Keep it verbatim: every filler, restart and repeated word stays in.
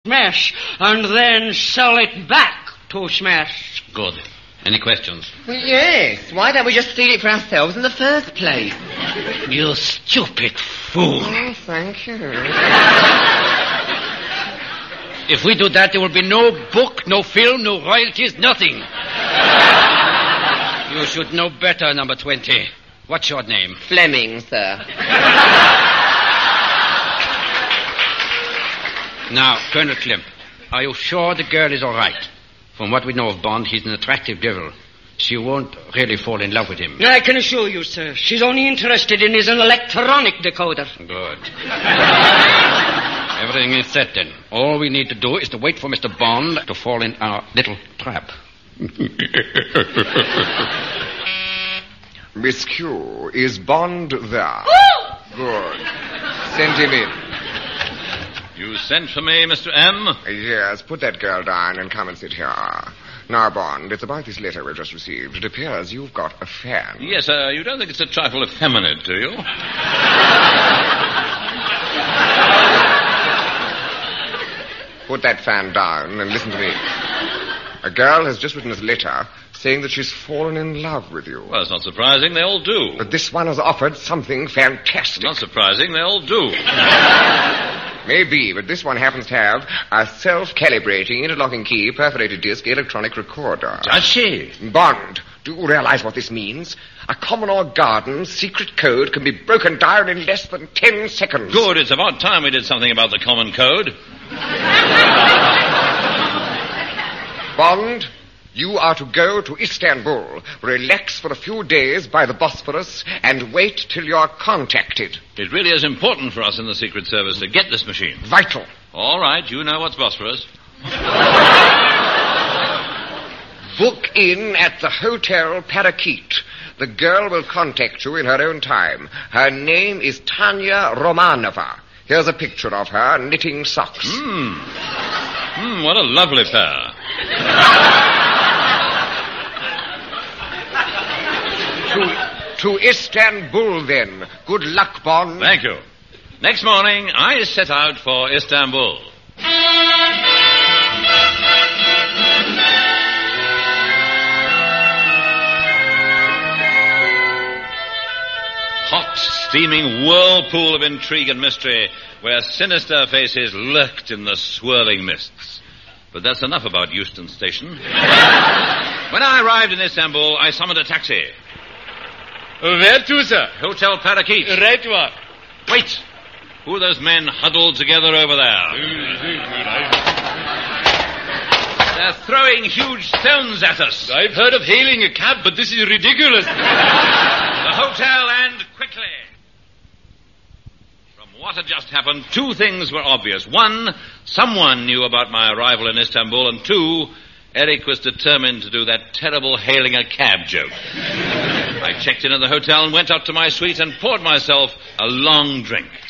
Smash, and then sell it back to Smash. Good. Any questions? Well, yes. Why don't we just steal it for ourselves in the first place? You stupid fool. Oh, thank you. If we do that, there will be no book, no film, no royalties, nothing. You should know better, number twenty. What's your name? Fleming, sir. Now, Colonel Klimp, are you sure the girl is all right? From what we know of Bond, he's an attractive devil. She won't really fall in love with him. I can assure you, sir, she's only interested in his electronic decoder. Good. Everything is set then. All we need to do is to wait for Mister Bond to fall in our little trap. Miss Q, is Bond there? Good. Send him in. You sent for me, Mister M? Yes, put that girl down and come and sit here. Now, Bond, it's about this letter we've just received. It appears you've got a fan. Yes, sir. You don't think it's a trifle effeminate, do you? Put that fan down and listen to me. A girl has just written us a letter saying that she's fallen in love with you. Well, it's not surprising. They all do. But this one has offered something fantastic. Not surprising. They all do. Maybe, but this one happens to have a self-calibrating, interlocking key, perforated disc, electronic recorder. Does she? Bond, do you realize what this means? A Commodore Garden secret code can be broken down in less than ten seconds. Good. It's about time we did something about the common code. Bond, you are to go to Istanbul, relax for a few days by the Bosphorus, and wait till you're contacted. It really is important for us in the Secret Service to get this machine. Vital. All right, you know what's Bosphorus. Book in at the Hotel Parakeet. The girl will contact you in her own time. Her name is Tanya Romanova. Here's a picture of her knitting socks. Hmm. Hmm, what a lovely pair. To, to Istanbul, then. Good luck, Bond. Thank you. Next morning, I set out for Istanbul. Hot, steaming whirlpool of intrigue and mystery, where sinister faces lurked in the swirling mists. But that's enough about Euston Station. When I arrived in Istanbul, I summoned a taxi. Where to, sir? Hotel Parakeet. Right one. Wait. Who are those men huddled together over there? They're throwing huge stones at us. I've heard of hailing a cab, but this is ridiculous. The hotel, and quickly. From what had just happened, two things were obvious. One, someone knew about my arrival in Istanbul, and two, Eric was determined to do that terrible hailing a cab joke. I checked in at the hotel and went up to my suite and poured myself a long drink.